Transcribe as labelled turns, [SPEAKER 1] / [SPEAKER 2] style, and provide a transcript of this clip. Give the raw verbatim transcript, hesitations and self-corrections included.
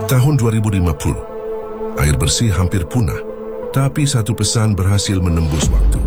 [SPEAKER 1] Tahun dua ribu lima puluh, air bersih hampir punah, tapi satu pesan berhasil menembus waktu.